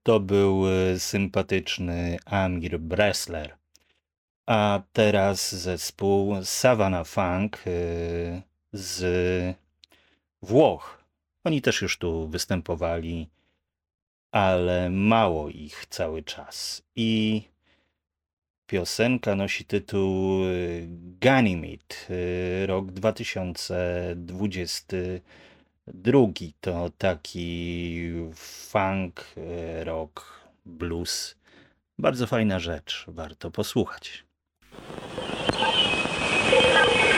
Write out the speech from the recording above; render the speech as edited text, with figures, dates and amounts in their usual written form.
To był sympatyczny Amir Bressler. A teraz zespół Savannah Funk z Włoch. Oni też już tu występowali, ale mało ich cały czas. I piosenka nosi tytuł Ganymede, rok 2022. To taki funk, rock, blues. Bardzo fajna rzecz, warto posłuchać.